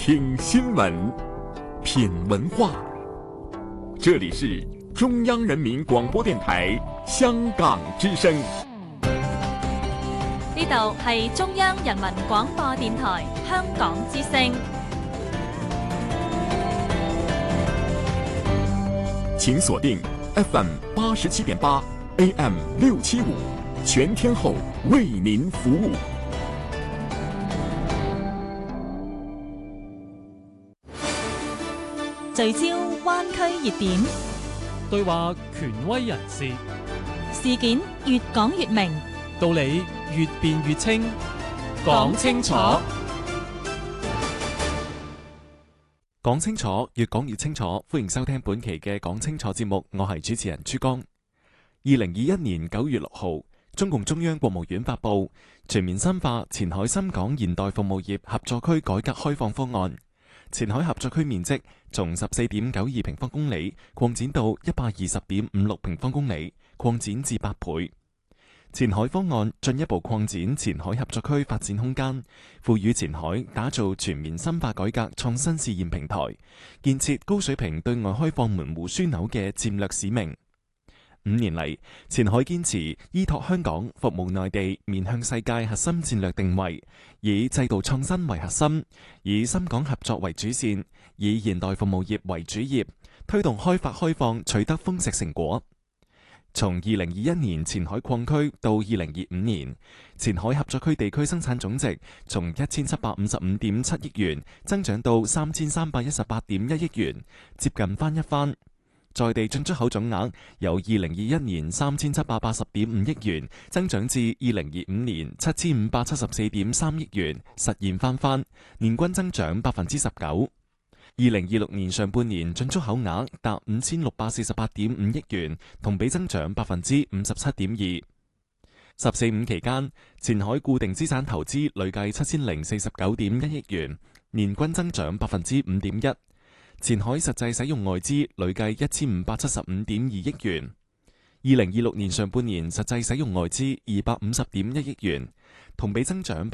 听新闻，品文化。这里是中央人民廣播電台香港之聲。 呢度係中央人民廣播電台香港之聲。 請鎖定 FM 87.8 AM 675，全天候為您服務。 聚焦灣區熱點， 對話權威人士， 事件越講越明， 道理越辯越清，講清楚。講清楚，越講越清楚。歡迎收聽本期嘅講清楚節目，我係主持人朱江。2021年9月6號，中共中央國務院發布全面深化前海深港現代服務業合作區改革開放方案。前海合作區面積從 14.92 平方公里擴展到 120.56 平方公里，擴展至8倍。前海方案進一步擴展前海合作區發展空間，賦予前海打造全面深化改革創新試驗平台，建設高水平對外開放門戶樞紐嘅戰略使命。5年嚟，前海堅持依託香港服務內地面向世界核心戰略定位，以制度創新為核心，以深港合作為主線，以現代服務業為主業，推動開發開放取得豐碩成果。從2021年前海擴區到2025年，前海合作區地區生產總值從 1755.7 億元增長到 3318.1 億元，接近翻一番。在地進出口總額由2021年 3780.5 億元增長至2025年 7574.3 億元，實現翻番，年均增長 19%。2026年上半年進出口額達 5648.5 億元，同比增長 57.2%。十四五期間，前海固定資產投資累計 7049.1 億元，年均增長 5.1%。前海實際使用外資累計 1575.2 億元，2026年上半年實際使用外資 250.1 億元，同比增長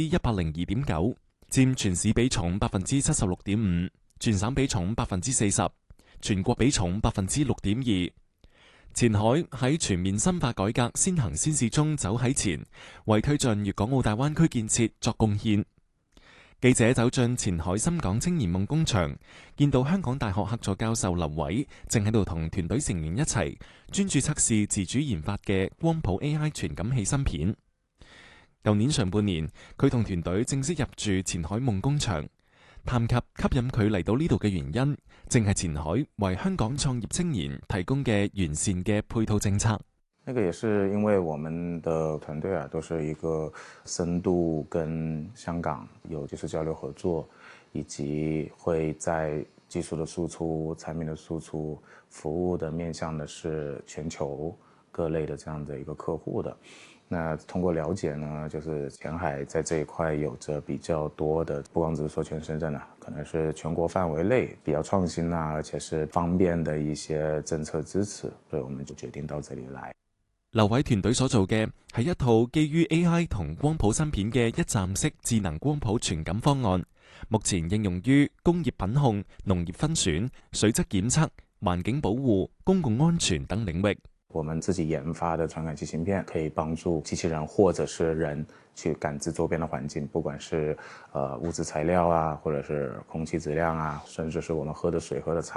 102.9%， 佔全市比重 76.5%， 全省比重 40%， 全國比重 6.2%。前海喺全面深化改革先行先試中走喺前，為推進粵港澳大灣區建設作貢獻。記者走進前海深港青年夢工場，見到香港大學客座教授劉偉正喺度同團隊成員一齊專注測試自主研發嘅光譜 AI 傳感器芯片。舊年上半年，佢同團隊正式入駐前海夢工場，談及吸引佢嚟到呢度嘅原因，正係前海為香港創業青年提供嘅完善嘅配套政策。 那個也是因為我們的團隊都是一個深度跟香港有技術交流合作，以及會在技術的輸出、產品的輸出、服務的面向的是全球各類的這樣的一個客戶的。那通過了解呢，就是前海在這一塊有着比較多的，不光只是說全深圳可能是全國範圍內比較創新而且是方便的一些政策支持，所以我們就決定到這裡來。 劉偉團隊所做嘅係一套基於 AI 同光譜芯片嘅一站式智能光譜傳感方案，目前應用於工業品控、農業分選、水質檢測、環境保護、公共安全等領域。 我們自己研發的傳感器芯片可以幫助機器人或者是人去感知周邊的環境，不管是物質材料或者是空氣質量甚至是我們喝的水、喝的茶。